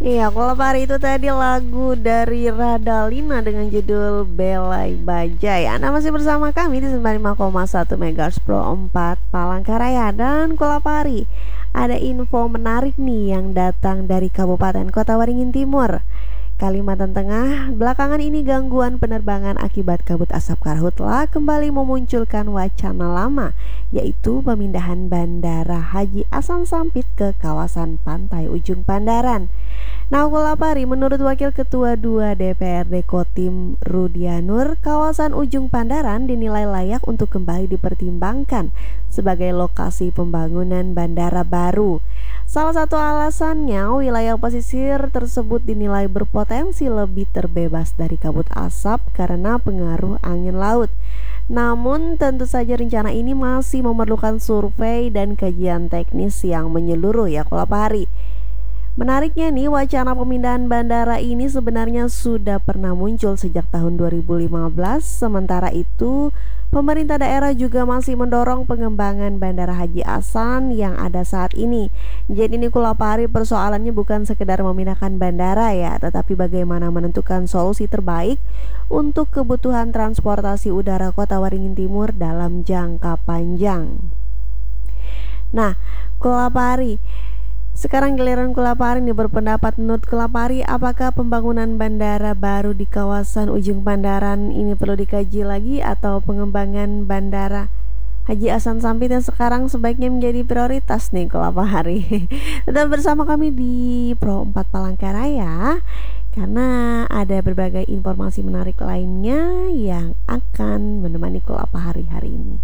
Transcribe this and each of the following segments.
Iya, kalau hari itu tadi lagu dari Radalina dengan judul Belai Bajai. Anda masih bersama kami di 95,1 MHz Pro 4 Palangkaraya dan Kolapari. Ada info menarik nih yang datang dari Kabupaten Kota Waringin Timur, Kalimantan Tengah. Belakangan ini gangguan penerbangan akibat kabut asap karhutla kembali memunculkan wacana lama, yaitu pemindahan Bandara Haji Hasan Sampit ke kawasan pantai Ujung Pandaran. Nah, Kulapari, menurut Wakil Ketua 2 DPRD Kotim Rudianur, kawasan Ujung Pandaran dinilai layak untuk kembali dipertimbangkan sebagai lokasi pembangunan bandara baru. Salah satu alasannya, wilayah pesisir tersebut dinilai berpotensi lebih terbebas dari kabut asap karena pengaruh angin laut. Namun tentu saja rencana ini masih memerlukan survei dan kajian teknis yang menyeluruh ya Kulapari. Menariknya nih, wacana pemindahan bandara ini sebenarnya sudah pernah muncul sejak tahun 2015. Sementara itu, pemerintah daerah juga masih mendorong pengembangan Bandara Haji Hasan yang ada saat ini. Jadi ini Kulapari, persoalannya bukan sekedar memindahkan bandara ya, tetapi bagaimana menentukan solusi terbaik untuk kebutuhan transportasi udara Kota Waringin Timur dalam jangka panjang. Nah, Kulapari, sekarang giliran Kulapari nih berpendapat. Menurut Kulapari, apakah pembangunan bandara baru di kawasan Ujung Pandaran ini perlu dikaji lagi atau pengembangan Bandara Haji Hasan Sampit yang sekarang sebaiknya menjadi prioritas nih Kulapari? Tetap bersama kami di Pro 4 Palangkaraya karena ada berbagai informasi menarik lainnya yang akan menemani Kulapari hari ini.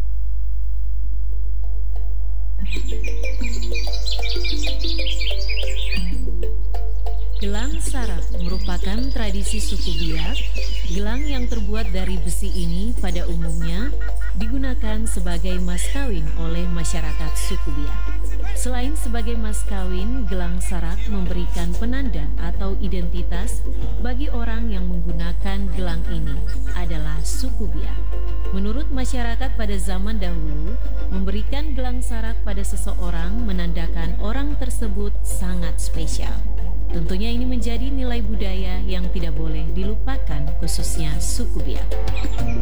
Gelang Sarak merupakan tradisi suku Biak. Gelang yang terbuat dari besi ini pada umumnya digunakan sebagai mas kawin oleh masyarakat suku Biak. Selain sebagai mas kawin, gelang sarak memberikan penanda atau identitas bagi orang yang menggunakan gelang ini adalah suku Biak. Menurut masyarakat pada zaman dahulu, memberikan gelang sarak pada seseorang menandakan orang tersebut sangat spesial. Tentunya ini menjadi nilai budaya yang tidak boleh dilupakan, khususnya suku Biak.